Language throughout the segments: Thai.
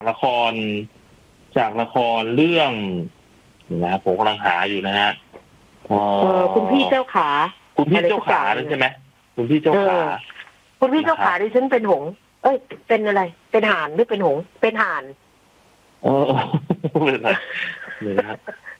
ละครจากละครเรื่องนะผมกำลังหาอยู่นะฮะคุณพี่เจ้าขาคุณพี่เจ้าขานั่นใช่ไหมคุณพี่เจ้าขาคุณพี่เจ้าขาดิฉันเป็นหงเอ้ยเป็นอะไรเป็นห่านหรือเป็นหงเป็นห่านเป็นอะไรเลยนะครับ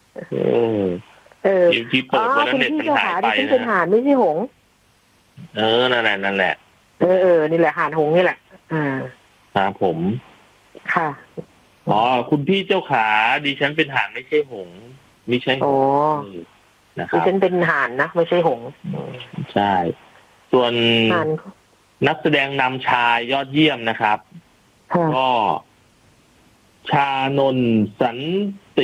ที่เปิดวันนั้นเน็ตมันหายไปดิฉันเป็นห่านไม่ใช่หงนั่นแหละนี่แหละห่านหงนี่แหละครับผมค่ะคุณพี่เจ้าขาดิฉันเป็นห่านไม่ใช่หงไม่ใช่หงนะครับดิฉันเป็นห่านนะไม่ใช่หงใช่ส่วนนักแสดงนำชายยอดเยี่ยมนะครับก็ชานนท์สันติ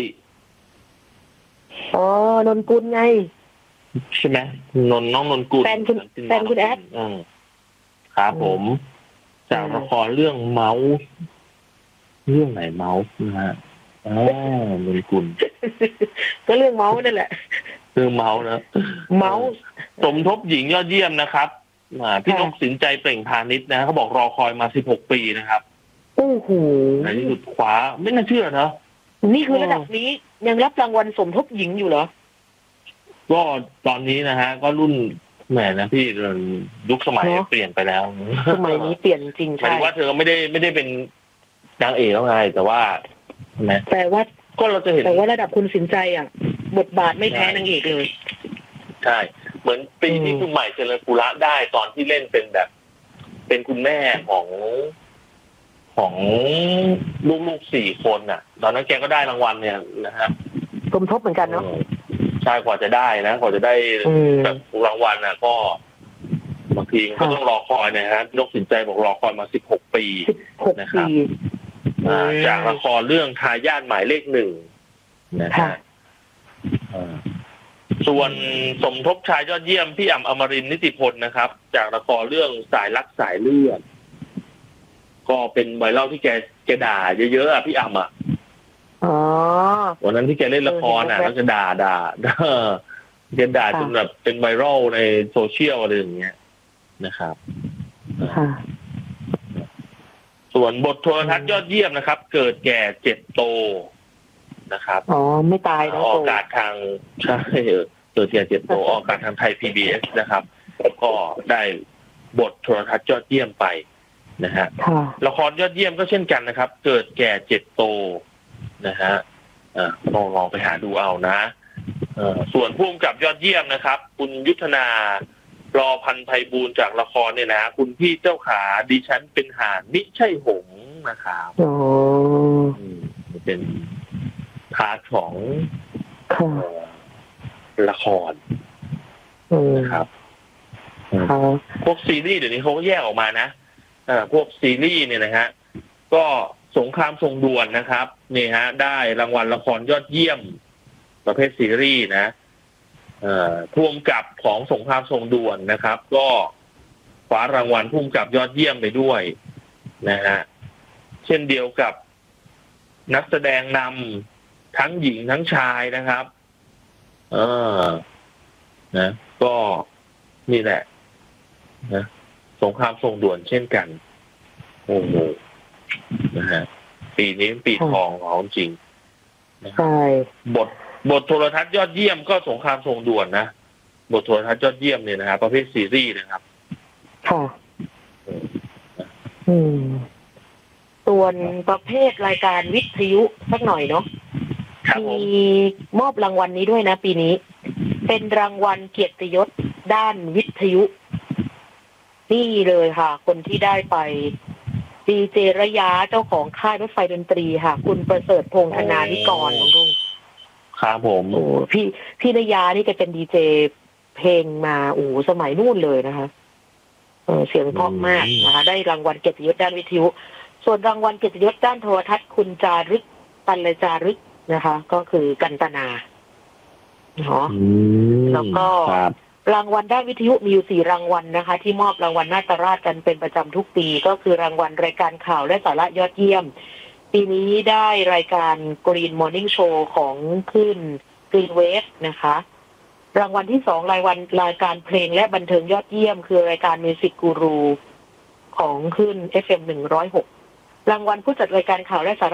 นนกุลไงใช่ไหมน้องนนกุลแฟนคุณแอดครับผมจากละครเรื่องเมาส์เรื่องไหนเมาส์นะฮะนนกุลก็เรื่องเมาส์นั่นแหละเรื่องเมาส์นะเมาส์สมทบหญิงยอดเยี่ยมนะครับพี่นกสินใจเปล่งพาณิชย์นะเขาบอกรอคอยมา16 ปีนะครับโอ้โหในที่สุดคว้าไม่น่าเชื่อเนอะนี่คือระดับนี้ยังรับรางวัลสมทบหญิงอยู่เหรอก็ตอนนี้นะฮะก็รุ่นแหมนะพี่ยุคสมัยเปลี่ยนไปแล้วสมัยนี้เปลี่ยนจริงใช่หมายว่าเธอไม่ได้เป็นนางเอกแล้วไงแต่ว่าแต่ว่าก็เราจะเห็นแต่ว่าระดับคุณสินใจบทบาทไม่แพ้นางเอกเลยใช่เหมือนปีที่คุณใหม่เจริญปุระได้ตอนที่เล่นเป็นแบบเป็นคุณแม่ของลูก4 คนน่ะตอนนั้นแกก็ได้รางวัลเนี่ยนะฮะสมทบเหมือนกันเนาะใช่กว่าจะได้นะกว่าจะได้แบบรางวัลน่ะก็บางทีก็ต้องรอคอยนะฮะนกสินใจบอกรอคอยมา16 ปีนะครับจากละครเรื่องทายาทหมายเลข 1นะฮะส่วนสมทบชายยอดเยี่ยมพี่อ่ำอมรินทร์นิติพลนะครับจากละครเรื่องสายรักสายเลือดก็เป็นไวรัลที่แกด่าเยอะๆพี่อ่ำวันนั้นที่แกเล่นละครแล้วจะด่าแกด่าจนแบบเป็นไวรัลในโซเชียลอะไรอย่างเงี้ยนะครับส่วนบทโทรทัศน์ยอดเยี่ยมนะครับเกิดแก่เจ็บโตนะครับไม่ตายนะออกอากาศทางใช่เกิดแก่เจ็บโตออกอากาศทางไทย PBS นะครับก็ได้บทโทรทัศน์ยอดเยี่ยมไปนะฮะละครยอดเยี่ยมก็เช่นกันนะครับเกิดแก่เจ็บโตนะฮะลองไปหาดูเอานะส่วนผู้กำกับยอดเยี่ยมนะครับคุณยุทธนารอพันไพบูลย์จากละครเนี่ยนะคุณพี่เจ้าขาดิฉันเป็นห่านมิใช่หงส์นะครับเป็นพาร์ทของละครนะครับพวกซีรีส์เดี๋ยวนี้เขาก็แยกออกมานะพวกซีรีส์เนี่ยนะฮะก็สงครามทรงด่วนนะครับนี่ฮะได้รางวัลละครยอดเยี่ยมประเภทซีรีส์นะผู้กำกับของสงครามทรงด่วนนะครับก็คว้ารางวัลผู้กำกับยอดเยี่ยมไปด้วยนะฮะเช่นเดียวกับนักแสดงนำทั้งหญิงทั้งชายนะครับนะก็นี่แหละนะสงครามทรงด่วนเช่นกันโอ้โหนะฮะปีนี้ปีทองของจริงใช่บทโทรทัศน์ยอดเยี่ยมก็สงครามทรงด่วนนะบทโทรทัศน์ยอดเยี่ยมเนี่ยนะครับประเภทซีรีส์นะครับค่ะส่วนประเภทรายการวิทยุสักหน่อยเนาะมีมอบรางวัลนี้ด้วยนะปีนี้เป็นรางวัลเกียรติยศด้านวิทยุนี่เลยค่ะคนที่ได้ไปดีเจระยะเจ้าของค่ายรถไฟดนตรีค่ะคุณประเสริฐพงษ์ธนานิกรของลุงครับผมพี่ระยะนี่แกเป็นดีเจเพลงมาสมัยนู่นเลยนะคะเสียงเพราะมากนะคะได้รางวัลเกียรติยศด้านวิทยุส่วนรางวัลเกียรติยศด้านโทรทัศน์คุณจารึกปัลจารึกนะคะก็คือกันตนาเนาะแล้วก็รางวัลด้านวิทยุมีอยู่4 รางวัลนะคะที่มอบรางวัลนาตราชกันเป็นประจำทุกปีก็คือรางวัลรายการข่าวและสาระยอดเยี่ยมปีนี้ได้รายการ Green Morning Show ของขึ้น Green Wave นะคะรางวัลที่2รายการเพลงและบันเทิงยอดเยี่ยมคือรายการ Music Guru ของขึ้น FM 106รางวัลผู้จัดรายการข่าวและสาระ